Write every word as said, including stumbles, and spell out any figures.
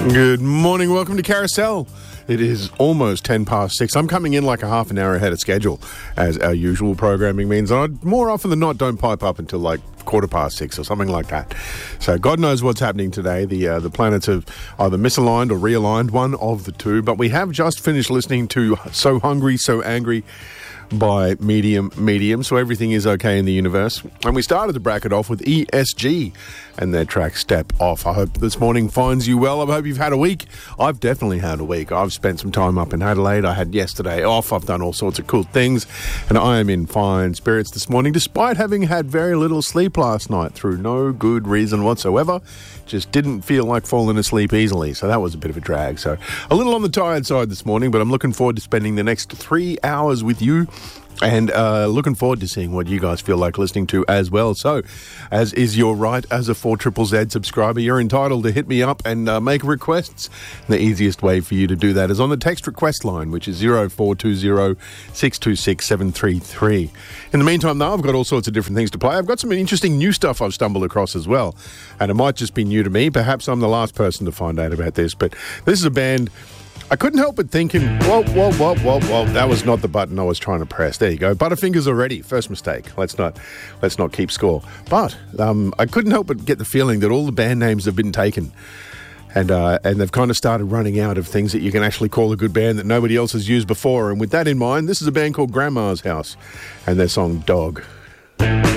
Good morning, welcome to Carousel. It is almost ten past six. I'm coming in like a half an hour ahead of schedule, as our usual programming means. I more often than not don't pipe up until like quarter past six or something like that. So God knows what's happening today. The uh, the planets have either misaligned or realigned, one of the two. But we have just finished listening to So Hungry, So Angry by Medium Medium, so everything is okay in the universe. And we started the bracket off with E S G and their track Step Off. I hope this morning finds you well. I hope you've had a week. I've definitely had a week. I've spent some time up in Adelaide. I had yesterday off. I've done all sorts of cool things, and I am in fine spirits this morning, despite having had very little sleep last night through no good reason whatsoever. Just didn't feel like falling asleep easily, so that was a bit of a drag. So a little on the tired side this morning, but I'm looking forward to spending the next three hours with you, and uh, looking forward to seeing what you guys feel like listening to as well. So, as is your right as a four Z Z Z subscriber, you're entitled to hit me up and uh, make requests. And the easiest way for you to do that is on the text request line, which is zero four two zero, six two six, seven three three. In the meantime, though, I've got all sorts of different things to play. I've got some interesting new stuff I've stumbled across as well. And it might just be new to me. Perhaps I'm the last person to find out about this. But this is a band I couldn't help but thinking, whoa, whoa, whoa, whoa, whoa, that was not the button I was trying to press. There you go. Butterfingers already. First mistake. Let's not let's not keep score. But um, I couldn't help but get the feeling that all the band names have been taken. And uh, and they've kind of started running out of things that you can actually call a good band that nobody else has used before. And with that in mind, this is a band called Grandma's House and their song Dog.